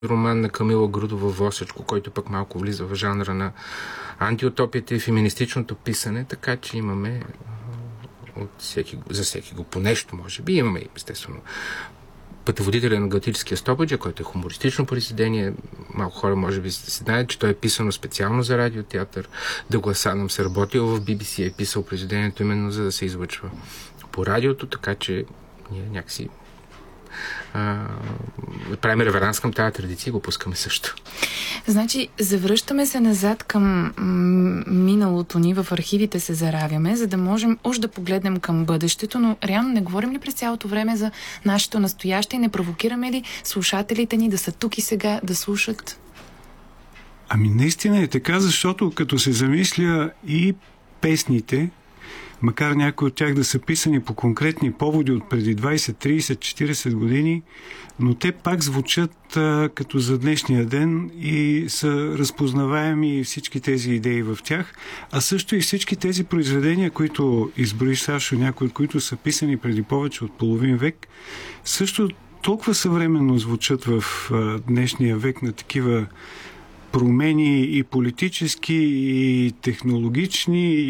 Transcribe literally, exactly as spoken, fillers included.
роман на Камила Грудова Восечко, който пък малко влиза в жанра на антиутопията и феминистичното писане, така че имаме от всеки, за всеки го по нещо, може би. Имаме, естествено, Пътеводителя на галактическия стопаджа, който е хумористично произведение. Малко хора може би се знаят, че той е писано специално за радиотеатър. Дъглас Адамс е работил в Би Би Си, е писал произведението именно за да се излъчва по радиото, така че ние някакси а, правим реверанс към тази традиция и го пускаме също. Значи, завръщаме се назад към миналото ни, в архивите се заравяме, за да можем уж да погледнем към бъдещето, но реално не говорим ли през цялото време за нашето настояще и не провокираме ли слушателите ни да са тук и сега да слушат? Ами наистина е така, защото като се замисля и песните, макар някои от тях да са писани по конкретни поводи от преди двайсет, трийсет, четирийсет години, но те пак звучат а, като за днешния ден и са разпознаваеми всички тези идеи в тях, а също и всички тези произведения, които изброиш, Сашо, някои от които са писани преди повече от половин век, също толкова съвременно звучат в а, днешния век на такива промени и политически, и технологични,